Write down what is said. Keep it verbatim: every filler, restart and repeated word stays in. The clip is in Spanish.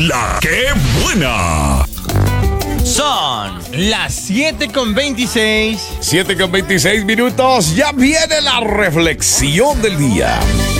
La que buena. Son las siete con veintiséis. siete con veintiséis minutos. Ya viene la reflexión del día.